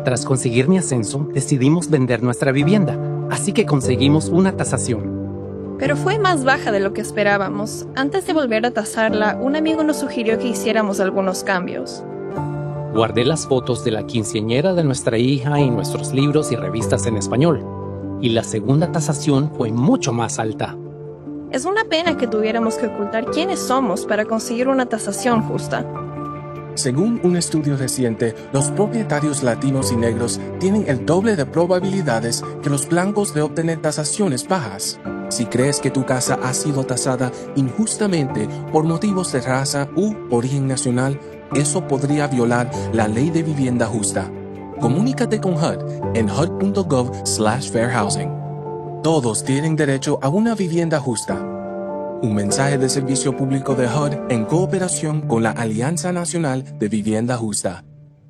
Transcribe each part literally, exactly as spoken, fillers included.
Tras conseguir mi ascenso, decidimos vender nuestra vivienda, así que conseguimos una tasación. Pero fue más baja de lo que esperábamos. Antes de volver a tasarla, un amigo nos sugirió que hiciéramos algunos cambios. Guardé las fotos de la quinceañera de nuestra hija y nuestros libros y revistas en español, y la segunda tasación fue mucho más alta. Es una pena que tuviéramos que ocultar quiénes somos para conseguir una tasación justa. Según un estudio reciente, los propietarios latinos y negros tienen el doble de probabilidades que los blancos de obtener tasaciones bajas. Si crees que tu casa ha sido tasada injustamente por motivos de raza u origen nacional, eso podría violar la ley de vivienda justa. Comunícate con H U D en H U D punto gov slash fair housing. Todos tienen derecho a una vivienda justa. Un mensaje de servicio público de H U D en cooperación con la Alianza Nacional de Vivienda Justa.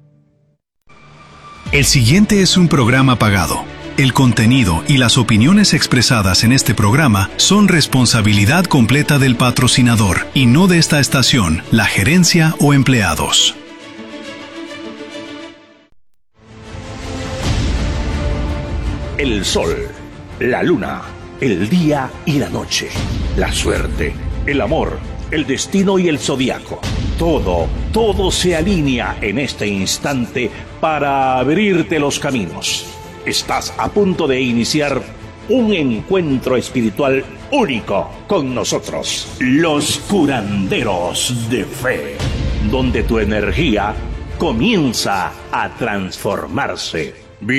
El siguiente es un programa pagado. El contenido y las opiniones expresadas en este programa son responsabilidad completa del patrocinador y no de esta estación, la gerencia o empleados. El sol, la luna, el día y la noche, la suerte, el amor, el destino y el zodiaco. Todo, todo se alinea en este instante para abrirte los caminos. Estás a punto de iniciar un encuentro espiritual único con nosotros, los curanderos de fe, donde tu energía comienza a transformarse.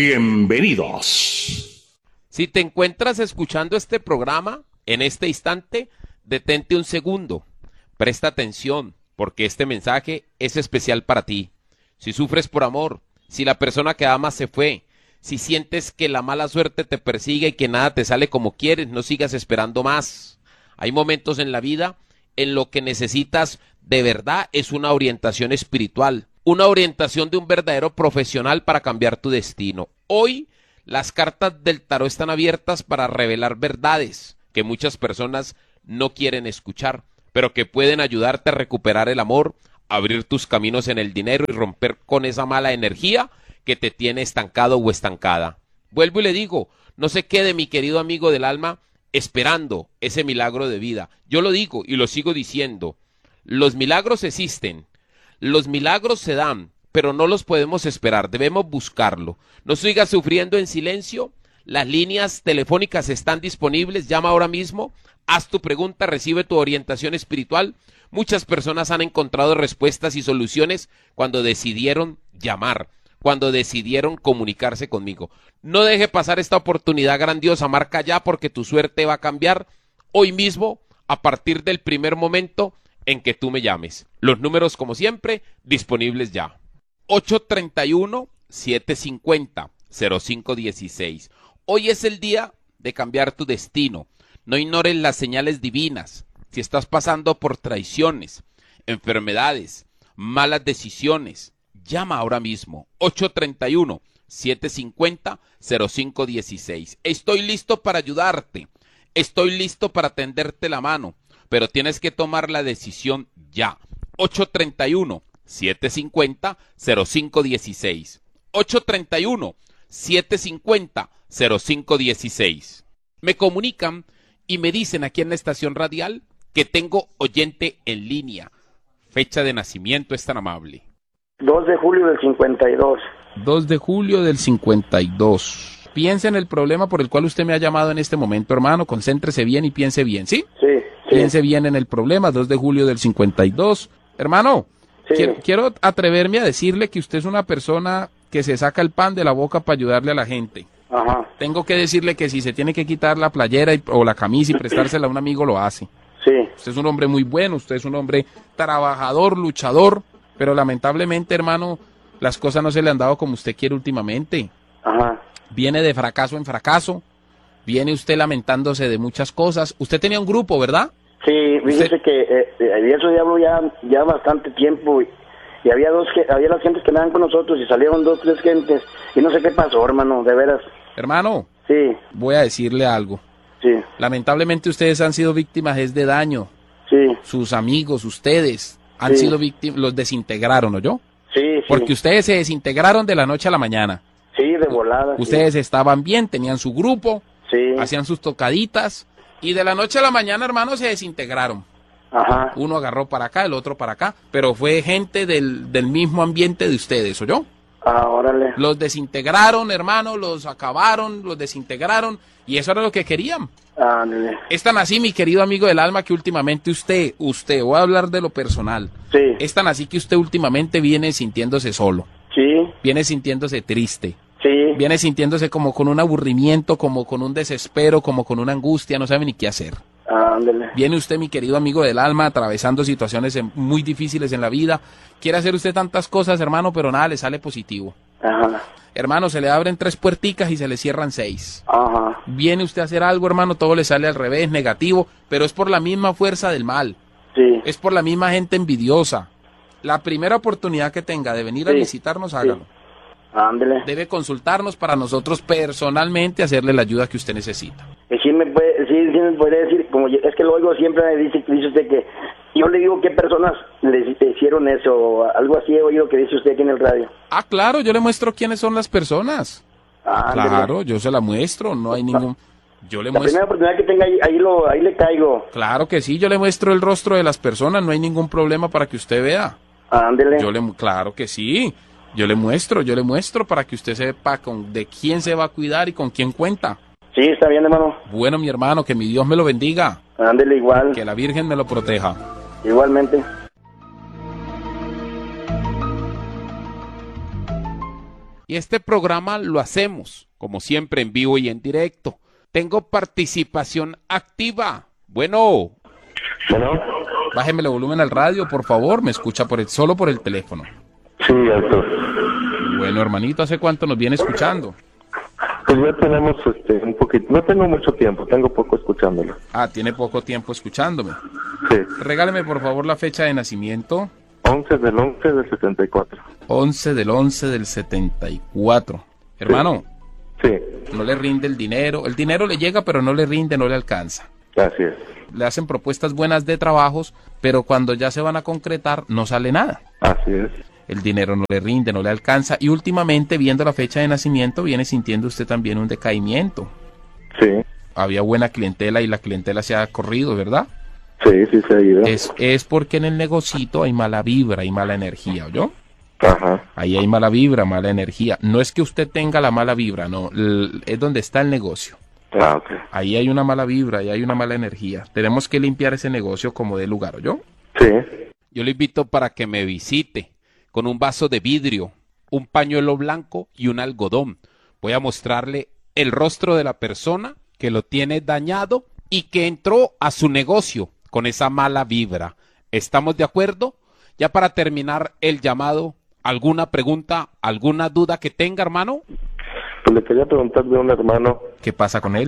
Bienvenidos. Si te encuentras escuchando este programa en este instante, detente un segundo, presta atención, porque este mensaje es especial para ti. Si sufres por amor, si la persona que amas se fue, si sientes que la mala suerte te persigue y que nada te sale como quieres, no sigas esperando más. Hay momentos en la vida en lo que necesitas de verdad es una orientación espiritual, una orientación de un verdadero profesional para cambiar tu destino. Hoy las cartas del tarot están abiertas para revelar verdades que muchas personas no quieren escuchar, pero que pueden ayudarte a recuperar el amor, abrir tus caminos en el dinero y romper con esa mala energía que te tiene estancado o estancada. Vuelvo y le digo, no se quede, mi querido amigo del alma, esperando ese milagro de vida. Yo lo digo y lo sigo diciendo, los milagros existen, los milagros se dan, pero no los podemos esperar, debemos buscarlo. No sigas sufriendo en silencio, las líneas telefónicas están disponibles, llama ahora mismo, haz tu pregunta, recibe tu orientación espiritual. Muchas personas han encontrado respuestas y soluciones cuando decidieron llamar, cuando decidieron comunicarse conmigo. No deje pasar esta oportunidad grandiosa, marca ya porque tu suerte va a cambiar hoy mismo a partir del primer momento en que tú me llames. Los números, como siempre, disponibles ya. ocho tres uno, siete cinco cero, cero cinco uno seis. Hoy es el día de cambiar tu destino. No ignores las señales divinas. Si estás pasando por traiciones, enfermedades, malas decisiones, llama ahora mismo, ocho tres uno, siete cinco cero, cero cinco uno seis. Estoy listo para ayudarte, estoy listo para tenderte la mano, pero tienes que tomar la decisión ya. ocho tres uno, siete cinco cero, cero cinco uno seis. ocho tres uno, siete cinco cero, cero cinco uno seis. Me comunican y me dicen aquí en la estación radial que tengo oyente en línea. Fecha de nacimiento es tan amable. dos de julio del cincuenta y dos. dos de julio del cincuenta y dos. Piense en el problema por el cual usted me ha llamado en este momento, hermano. Concéntrese bien y piense bien, ¿sí? Sí, sí. Piense bien en el problema, dos de julio del cincuenta y dos. Hermano, sí. quiero, quiero atreverme a decirle que usted es una persona que se saca el pan de la boca para ayudarle a la gente. Ajá. Tengo que decirle que si se tiene que quitar la playera y, o la camisa y prestársela a un amigo, lo hace. Sí. Usted es un hombre muy bueno, usted es un hombre trabajador, luchador, pero lamentablemente, hermano, las cosas no se le han dado como usted quiere últimamente. Ajá. Viene de fracaso en fracaso, viene usted lamentándose de muchas cosas. Usted tenía un grupo, ¿verdad? Sí, fíjese usted... que eh, eh, eso ya hablo ya, ya bastante tiempo y, y había dos, había las gentes que andaban con nosotros y salieron dos, tres gentes y no sé qué pasó, hermano, de veras. Hermano, sí. Voy a decirle algo. Sí. Lamentablemente ustedes han sido víctimas es de daño. Sí. Sus amigos, ustedes, han sí. sido víctimas, los desintegraron, ¿o yo? Sí, sí. Porque ustedes se desintegraron de la noche a la mañana. Sí, de volada. Ustedes sí. estaban bien, tenían su grupo, Sí. hacían sus tocaditas, y de la noche a la mañana, hermano, se desintegraron. Ajá. Uno agarró para acá, el otro para acá, pero fue gente del, del mismo ambiente de ustedes, ¿oyó? Ah, órale. Los desintegraron, hermano, los acabaron, los desintegraron, y eso era lo que querían. Ándale. Es tan así, mi querido amigo del alma, que últimamente usted, usted, voy a hablar de lo personal, Sí. es tan así que usted últimamente viene sintiéndose solo, Sí. viene sintiéndose triste, Sí. viene sintiéndose como con un aburrimiento, como con un desespero, como con una angustia, no sabe ni qué hacer. Ándale. Viene usted, mi querido amigo del alma, atravesando situaciones en- muy difíciles en la vida. Quiere hacer usted tantas cosas, hermano, pero nada le sale positivo. Ajá. Hermano, se le abren tres puerticas y se le cierran seis. Ajá. Viene usted a hacer algo, hermano, todo le sale al revés, negativo, pero es por la misma fuerza del mal. Sí. Es por la misma gente envidiosa. La primera oportunidad que tenga de venir a Sí, visitarnos, sí. hágalo. Ándale. Debe consultarnos para nosotros personalmente hacerle la ayuda que usted necesita. Y sí me puede, sí, sí me puede decir, como yo- es que lo oigo siempre, me dice, dice usted que yo le digo qué personas le le hicieron eso, o algo así he oído que dice usted aquí en el radio. Ah, claro, yo le muestro quiénes son las personas. Ándale. Claro, yo se la muestro, no hay ningún... Yo le La primera muestro... oportunidad que tenga ahí, ahí, lo, ahí le caigo. Claro que sí, yo le muestro el rostro de las personas, no hay ningún problema para que usted vea. Ándele. Yo le... mu- Claro que sí, yo le muestro, yo le muestro para que usted sepa con de quién se va a cuidar y con quién cuenta. Sí, está bien, hermano. Bueno, mi hermano, que mi Dios me lo bendiga, Ándele igual. que la Virgen me lo proteja. Igualmente. Y este programa lo hacemos, como siempre, en vivo y en directo. Tengo participación activa. Bueno, Bueno, bájeme el volumen al radio, por favor, me escucha por el, solo por el teléfono. sí, alto. Bueno, hermanito, ¿hace cuánto nos viene escuchando? Pues ya tenemos este, un poquito, no tengo mucho tiempo, tengo poco escuchándolo. Ah, tiene poco tiempo escuchándome. Sí, Regáleme, por favor, la fecha de nacimiento. once del once del setenta y cuatro. once del once del setenta y cuatro. Hermano, Sí, no le rinde el dinero. El dinero le llega, pero no le rinde, no le alcanza. así es, Le hacen propuestas buenas de trabajos, pero cuando ya se van a concretar, no sale nada. así es. El dinero no le rinde, no le alcanza. Y últimamente, viendo la fecha de nacimiento, viene sintiendo usted también un decaimiento. Sí, Había buena clientela y la clientela se ha corrido, ¿verdad? sí, sí se ha ido. Es, es porque en el negocito hay mala vibra y mala energía, ¿oyó? Ajá, Ahí hay mala vibra, mala energía. No es que usted tenga la mala vibra, no. L- es donde está el negocio. ah, ok. Ahí hay una mala vibra, ahí hay una mala energía. Tenemos que limpiar ese negocio como de lugar, ¿oyó? Sí, Yo le invito para que me visite con un vaso de vidrio, un pañuelo blanco y un algodón. Voy a mostrarle el rostro de la persona que lo tiene dañado y que entró a su negocio con esa mala vibra. ¿Estamos de acuerdo? Ya para terminar el llamado, ¿alguna pregunta, alguna duda que tenga, hermano? pues le quería preguntar de un hermano, ¿Qué pasa con él?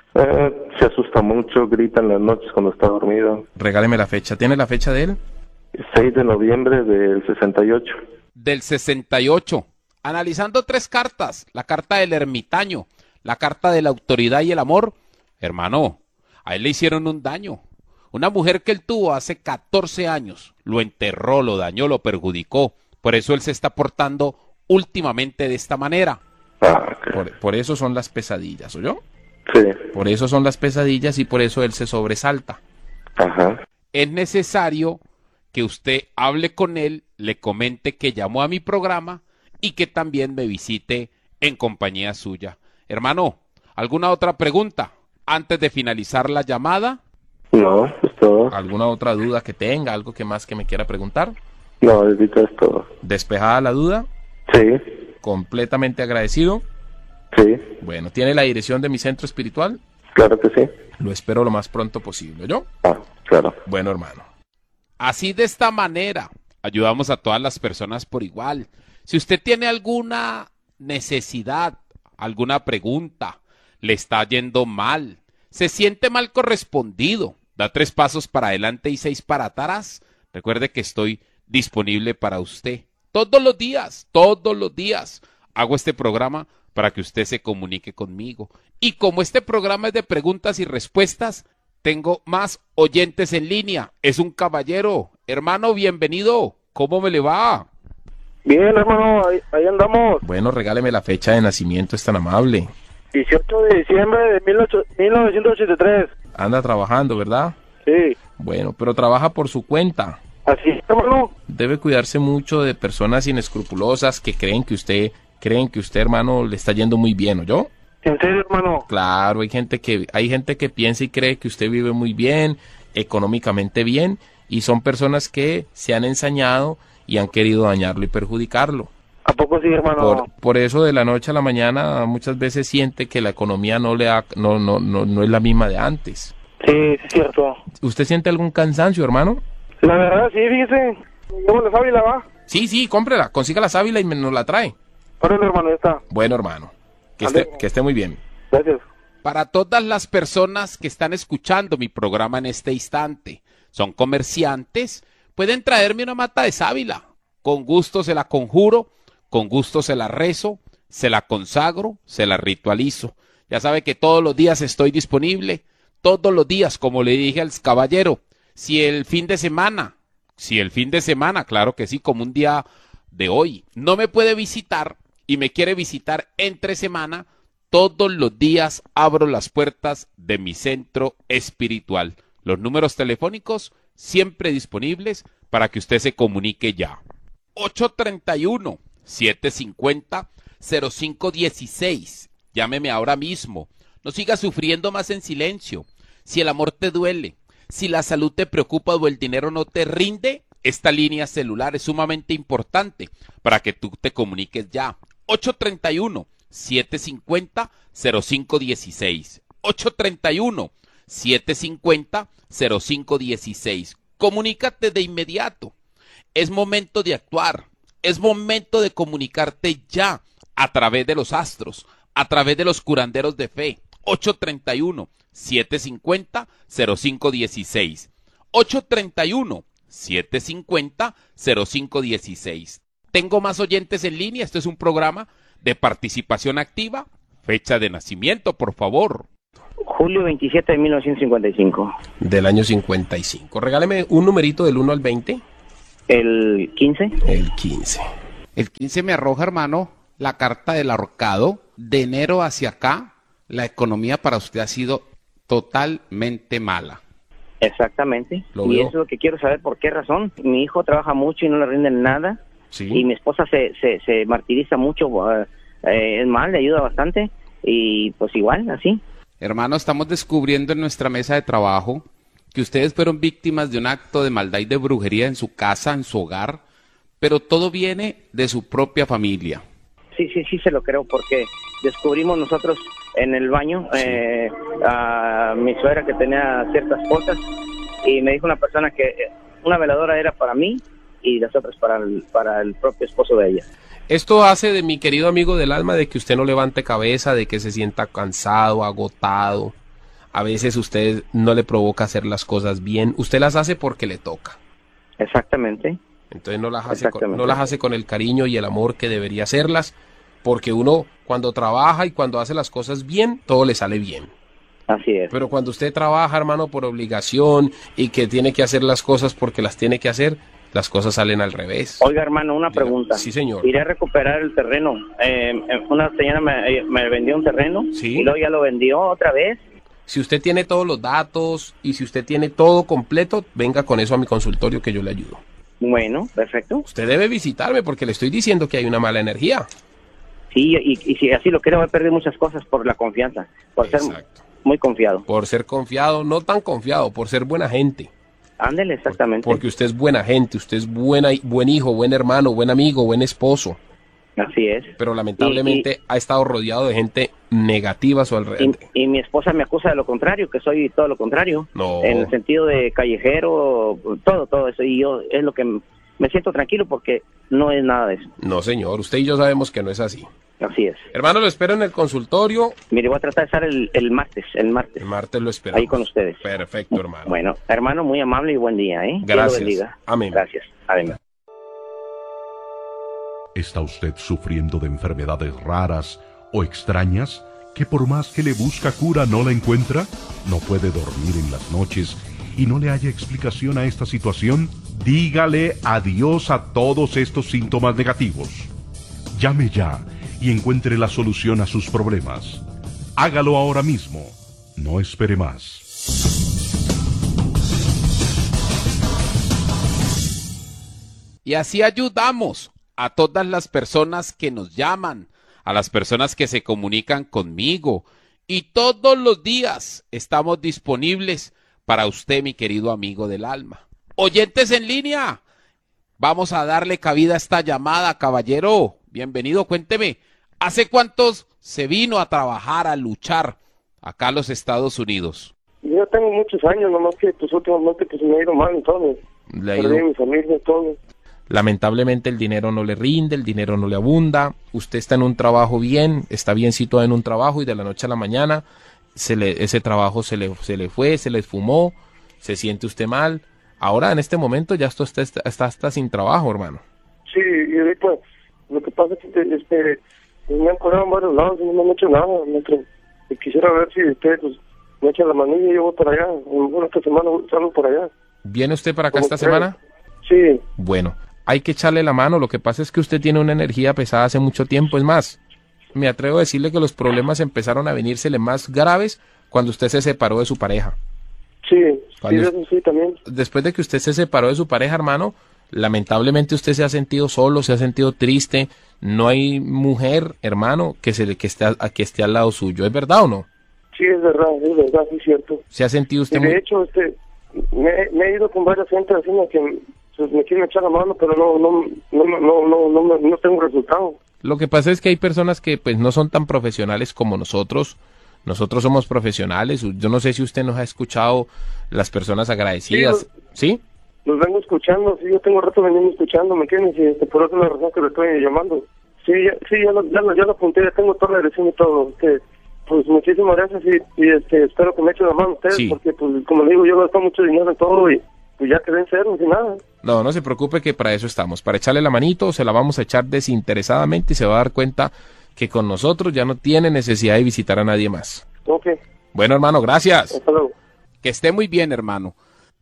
eh, se asusta mucho, grita en las noches cuando está dormido. Regáleme la fecha. ¿Tiene la fecha de él? seis de noviembre del sesenta y ocho. Del sesenta y ocho. Analizando tres cartas, la carta del ermitaño, la carta de la autoridad y el amor. Hermano, a él le hicieron un daño. Una mujer que él tuvo hace catorce años, lo enterró, lo dañó, lo perjudicó. Por eso él se está portando últimamente de esta manera. Ah, ok. Por, por eso son las pesadillas, ¿oyó? Sí, Por eso son las pesadillas y por eso él se sobresalta. ajá, Es necesario que usted hable con él, le comente que llamó a mi programa y que también me visite en compañía suya. Hermano, ¿alguna otra pregunta antes de finalizar la llamada? no, es todo. ¿Alguna otra duda que tenga? ¿Algo que más que me quiera preguntar? No, ahorita es todo. ¿Despejada la duda? Sí, ¿Completamente agradecido? sí, Bueno, ¿tiene la dirección de mi centro espiritual? claro que sí. Lo espero lo más pronto posible, ¿yo? Ah, claro. Bueno, hermano. Así de esta manera, ayudamos a todas las personas por igual. Si usted tiene alguna necesidad, alguna pregunta, le está yendo mal, se siente mal correspondido, da tres pasos para adelante y seis para atrás, recuerde que estoy disponible para usted. Todos los días, todos los días, hago este programa para que usted se comunique conmigo. Y como este programa es de preguntas y respuestas, tengo más oyentes en línea. Es un caballero. Hermano, bienvenido. ¿Cómo me le va? Bien, hermano, ahí, ahí andamos. Bueno, regáleme la fecha de nacimiento, es tan amable. dieciocho de diciembre de mil novecientos ochenta y tres. Anda trabajando, ¿verdad? Sí. Bueno, pero trabaja por su cuenta. Así es, hermano. Debe cuidarse mucho de personas inescrupulosas que creen que usted, creen que usted, hermano, le está yendo muy bien, ¿oyó? ¿En serio, hermano? Claro, hay gente que, hay gente que piensa y cree que usted vive muy bien, económicamente bien, y son personas que se han ensañado y han querido dañarlo y perjudicarlo. ¿A poco sí, hermano? Por, por eso de la noche a la mañana muchas veces siente que la economía no le da, no, no, no, no es la misma de antes. Sí, es cierto. ¿Usted siente algún cansancio, hermano? La verdad, sí, fíjese. Llevo la sábila, ¿va? Sí, sí, cómprela, consiga la sábila y me, nos la trae. Órale, hermano, ya está. Bueno, hermano, que esté, que esté muy bien. Gracias. Para todas las personas que están escuchando mi programa en este instante, son comerciantes, pueden traerme una mata de sábila. Con gusto se la conjuro, con gusto se la rezo, se la consagro, se la ritualizo. Ya sabe que todos los días estoy disponible, todos los días, como le dije al caballero. Si el fin de semana, si el fin de semana, claro que sí, como un día de hoy, no me puede visitar y me quiere visitar entre semana, todos los días abro las puertas de mi centro espiritual. Los números telefónicos siempre disponibles para que usted se comunique ya. ocho treinta y uno, siete cincuenta, cero cinco dieciséis. Llámeme ahora mismo. No siga sufriendo más en silencio. Si el amor te duele, si la salud te preocupa o el dinero no te rinde, esta línea celular es sumamente importante para que tú te comuniques ya. ocho treinta y uno, siete cincuenta, cero cinco dieciséis. ocho treinta y uno, siete cincuenta, cero cinco dieciséis. Comunícate de inmediato. Es momento de actuar. Es momento de comunicarte ya a través de los astros, a través de los curanderos de fe. ocho treinta y uno, siete cincuenta, cero cinco dieciséis. ocho treinta y uno, siete cincuenta, cero cinco dieciséis. Tengo más oyentes en línea. Este es un programa de participación activa. Fecha de nacimiento, por favor. Julio veintisiete de mil novecientos cincuenta y cinco. Del año cincuenta y cinco. Regáleme un numerito del uno al veinte. ¿El quince? El quince. El quince me arroja, hermano, la carta del ahorcado. De enero hacia acá, la economía para usted ha sido totalmente mala. Exactamente. Lo y veo. eso es lo que quiero saber, ¿por qué razón? Mi hijo trabaja mucho y no le rinden nada. Sí. Y mi esposa se, se, se martiriza mucho, uh, eh, es mal, le ayuda bastante. Y pues igual, así. Hermano, estamos descubriendo en nuestra mesa de trabajo que ustedes fueron víctimas de un acto de maldad y de brujería en su casa, en su hogar, pero todo viene de su propia familia. Sí, sí, sí se lo creo, porque descubrimos nosotros en el baño Sí. eh, a mi suegra que tenía ciertas cosas y me dijo una persona que eh, una veladora era para mí y las otras para el, para el propio esposo de ella. Esto hace de mi querido amigo del alma de que usted no levante cabeza, de que se sienta cansado, agotado. A veces usted no le provoca hacer las cosas bien. Usted las hace porque le toca. Exactamente. Entonces no las hace con, Exactamente. no las hace con el cariño y el amor que debería hacerlas, porque uno cuando trabaja y cuando hace las cosas bien, todo le sale bien. Así es. Pero cuando usted trabaja, hermano, por obligación y que tiene que hacer las cosas porque las tiene que hacer, las cosas salen al revés. Oiga, hermano, una pregunta. Sí, señor. Iré a recuperar el terreno. Eh, una señora me, eh, me vendió un terreno Sí. y luego ya lo vendió otra vez. Si usted tiene todos los datos y si usted tiene todo completo, venga con eso a mi consultorio que yo le ayudo. Bueno, perfecto. Usted debe visitarme porque le estoy diciendo que hay una mala energía. Sí, y, y si así lo quiero, voy a perder muchas cosas por la confianza, por ser Exacto. muy confiado. Por ser confiado, no tan confiado, por ser buena gente. Ándele, exactamente. Porque usted es buena gente, usted es buena, buen hijo, buen hermano, buen amigo, buen esposo. Así es. Pero lamentablemente ha estado rodeado de gente negativa a su alrededor. Y, y mi esposa me acusa de lo contrario, que soy todo lo contrario. No. En el sentido de callejero, todo, todo eso. Y yo es lo que m- me siento tranquilo porque no es nada de eso. No, señor, usted y yo sabemos que no es así. Así es. Hermano, lo espero en el consultorio. Mire, voy a tratar de estar el, el martes, el martes, El martes lo esperamos. ahí con ustedes. Perfecto, hermano. Bueno, hermano, muy amable y buen día, ¿eh? Dios lo Gracias. bendiga. Amén. Gracias. Amén. ¿Está usted sufriendo de enfermedades raras o extrañas que por más que le busca cura no la encuentra? ¿No puede dormir en las noches y no le haya explicación a esta situación? Dígale adiós a todos estos síntomas negativos. Llame ya y encuentre la solución a sus problemas. Hágalo ahora mismo. No espere más. Y así ayudamos a todas las personas que nos llaman, a las personas que se comunican conmigo. Y todos los días estamos disponibles para usted, mi querido amigo del alma. Oyentes en línea, vamos a darle cabida a esta llamada, caballero. Bienvenido, cuénteme, ¿hace cuántos se vino a trabajar, a luchar acá a los Estados Unidos? Yo tengo muchos años, nomás que pues últimamente pues me ha ido mal, entonces. Le ha ido... Perdí mi familia, todo. Lamentablemente el dinero no le rinde, el dinero no le abunda. Usted está en un trabajo bien, está bien situado en un trabajo y de la noche a la mañana se le, ese trabajo se le, se le fue, se le esfumó, se siente usted mal. Ahora en este momento ya esto está, está, está, está sin trabajo, hermano. Sí, y ahorita lo que pasa es que este, me han cobrado en varios lados y no me han hecho nada. Maestro. Y quisiera ver si usted pues, me echa la manilla y yo voy para allá. Bueno, esta semana salgo por allá. ¿Viene usted para acá esta cree? semana? Sí. Bueno, hay que echarle la mano. Lo que pasa es que usted tiene una energía pesada hace mucho tiempo. Es más, me atrevo a decirle que los problemas empezaron a venírsele más graves cuando usted se separó de su pareja. Sí, Cuando, sí, eso sí también. Después de que usted se separó de su pareja, hermano, lamentablemente usted se ha sentido solo, se ha sentido triste. No hay mujer, hermano, que se que esté, que esté al lado suyo. ¿Es verdad o no? Sí, es verdad, es verdad, sí es cierto. ¿Se ha sentido usted y de muy... hecho, este, me, me he ido con varias gente haciendo que pues, me quieren echar la mano, pero no, no, no, no, no, no, no, no tengo resultado. Lo que pasa es que hay personas que pues no son tan profesionales como nosotros. Nosotros somos profesionales. Yo no sé si usted nos ha escuchado, las personas agradecidas. Sí, los, ¿sí? Los vengo escuchando, sí, yo tengo rato veniendo escuchando, ¿me entiendes? Y este, por eso es la razón que le estoy llamando. Sí, ya, sí, ya lo, ya, lo, ya lo apunté, ya tengo toda la dirección y todo. Este, pues muchísimas gracias y, y este, espero que me echen la mano ustedes, sí. Porque pues como le digo, yo gasto mucho dinero en todo y pues ya quedé en cero, sin nada. No, no se preocupe que para eso estamos, para echarle la manito, se la vamos a echar desinteresadamente y se va a dar cuenta que con nosotros ya no tiene necesidad de visitar a nadie más. Ok. Bueno, hermano, gracias. Hasta luego. Que esté muy bien, hermano.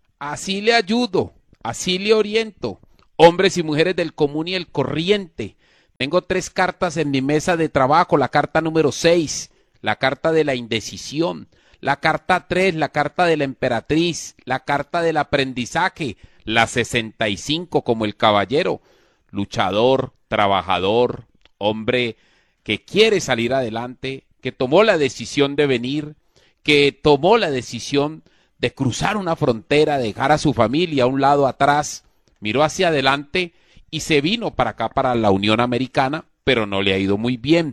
Así le ayudo, así le oriento. Hombres y mujeres del común y el corriente. Tengo tres cartas en mi mesa de trabajo. La carta número seis, la carta de la indecisión. La carta tres, la carta de la emperatriz. La carta del aprendizaje. La sesenta y cinco, como el caballero. Luchador, trabajador, hombre que quiere salir adelante, que tomó la decisión de venir, que tomó la decisión de cruzar una frontera, dejar a su familia a un lado atrás, miró hacia adelante y se vino para acá, para la Unión Americana, pero no le ha ido muy bien.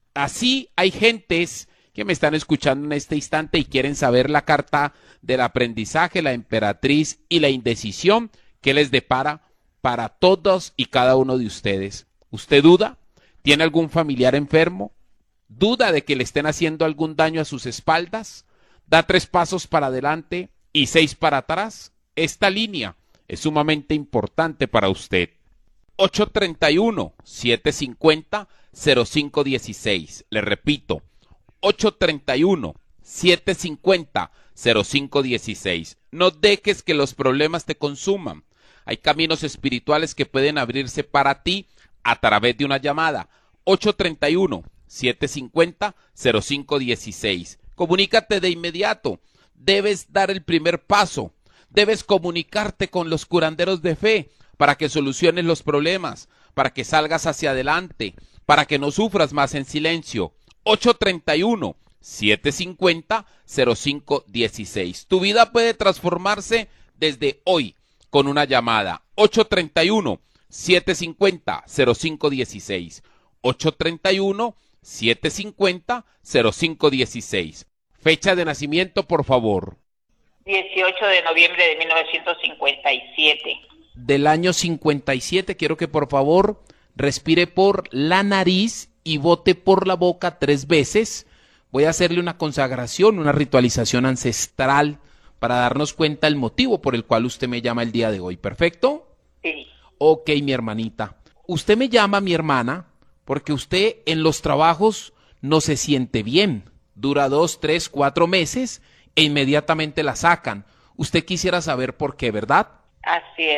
Así hay gentes que me están escuchando en este instante y quieren saber la carta del aprendizaje, la emperatriz y la indecisión que les depara para todos y cada uno de ustedes. ¿Usted duda? ¿Tiene algún familiar enfermo? ¿Duda de que le estén haciendo algún daño a sus espaldas? ¿Da tres pasos para adelante y seis para atrás? Esta línea es sumamente importante para usted. ocho tres uno, siete cinco cero, cero cinco uno seis. Le repito, ocho tres uno, siete cinco cero, cero cinco uno seis. No dejes que los problemas te consuman. Hay caminos espirituales que pueden abrirse para ti a través de una llamada. ocho tres uno, siete cinco cero, cero cinco uno seis. Comunícate de inmediato. Debes dar el primer paso. Debes comunicarte con los curanderos de fe para que soluciones los problemas, para que salgas hacia adelante, para que no sufras más en silencio. ocho tres uno, siete cinco cero, cero cinco uno seis. Tu vida puede transformarse desde hoy con una llamada. ocho tres uno, siete cinco cero, cero cinco uno seis. ocho tres uno, siete cinco cero, cero cinco uno seis. Fecha de nacimiento, por favor. dieciocho de noviembre de mil novecientos cincuenta y siete. Del año cincuenta y siete, quiero que por favor respire por la nariz y bote por la boca tres veces. Voy a hacerle una consagración, una ritualización ancestral para darnos cuenta el motivo por el cual usted me llama el día de hoy. ¿Perfecto? Sí. Ok, mi hermanita. Usted me llama, mi hermana, porque usted en los trabajos no se siente bien. Dura dos, tres, cuatro meses e inmediatamente la sacan. Usted quisiera saber por qué, ¿verdad? Así es.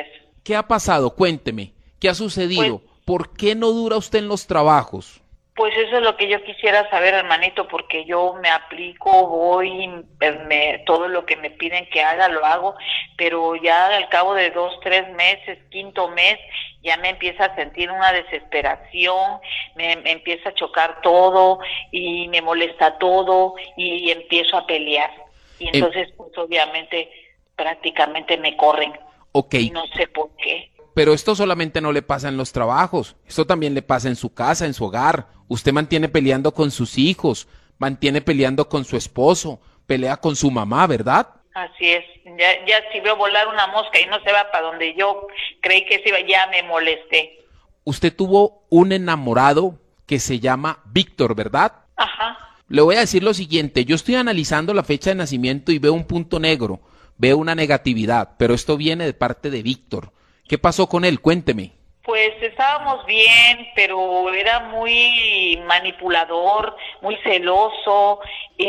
¿Qué ha pasado? Cuénteme. ¿Qué ha sucedido? Pues, ¿Por qué no dura usted en los trabajos? Pues eso es lo que yo quisiera saber, hermanito, porque yo me aplico, voy, me, todo lo que me piden que haga, lo hago, pero ya al cabo de dos, tres meses, quinto mes, ya me empieza a sentir una desesperación, me, me empieza a chocar todo y me molesta todo y empiezo a pelear. Y entonces, eh, pues obviamente, prácticamente me corren. Ok. No sé por qué. Pero esto solamente no le pasa en los trabajos, esto también le pasa en su casa, en su hogar. Usted mantiene peleando con sus hijos, mantiene peleando con su esposo, pelea con su mamá, ¿verdad? Así es, ya, ya si veo volar una mosca y no se va para donde yo creí que se iba, ya me molesté. Usted tuvo un enamorado que se llama Víctor, ¿verdad? Ajá. Le voy a decir lo siguiente, yo estoy analizando la fecha de nacimiento y veo un punto negro, veo una negatividad, pero esto viene de parte de Víctor. ¿Qué pasó con él? Cuénteme. Pues estábamos bien, pero era muy manipulador, muy celoso,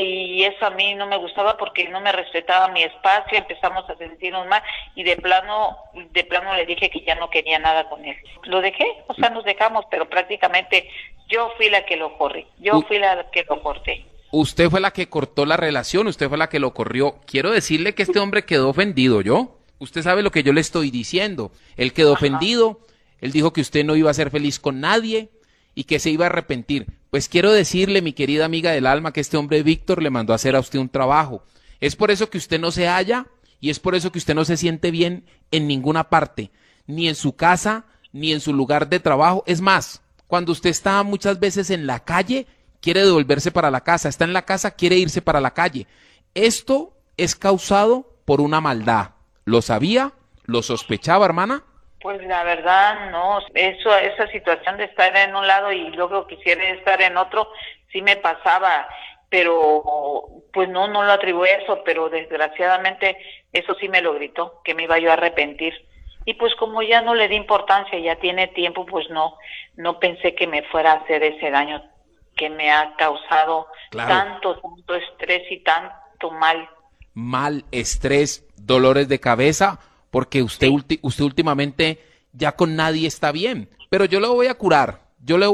y eso a mí no me gustaba porque no me respetaba mi espacio, empezamos a sentirnos mal y de plano, de plano le dije que ya no quería nada con él. Lo dejé, o sea, nos dejamos, pero prácticamente yo fui la que lo corrí, yo fui la que lo corté. Usted fue la que cortó la relación, usted fue la que lo corrió. Quiero decirle que este hombre quedó ofendido, ¿yo? Usted sabe lo que yo le estoy diciendo. Él quedó Ajá. ofendido, él dijo que usted no iba a ser feliz con nadie y que se iba a arrepentir. Pues quiero decirle, mi querida amiga del alma, que este hombre Víctor le mandó a hacer a usted un trabajo. Es por eso que usted no se halla y es por eso que usted no se siente bien en ninguna parte, ni en su casa, ni en su lugar de trabajo. Es más, cuando usted está muchas veces en la calle, quiere devolverse para la casa. Está en la casa, quiere irse para la calle. Esto es causado por una maldad. ¿Lo sabía? ¿Lo sospechaba, hermana? Pues la verdad, no. Eso, esa situación de estar en un lado y luego quisiera estar en otro, sí me pasaba, pero pues no, no lo atribuí a eso, pero desgraciadamente eso sí me lo gritó, que me iba yo a arrepentir. Y pues como ya no le di importancia, ya tiene tiempo, pues no, no pensé que me fuera a hacer ese daño que me ha causado claro. tanto, tanto estrés y tanto mal. Mal, estrés, dolores de cabeza, porque usted, sí. ulti- usted últimamente ya con nadie está bien. Pero yo lo voy a curar. Yo le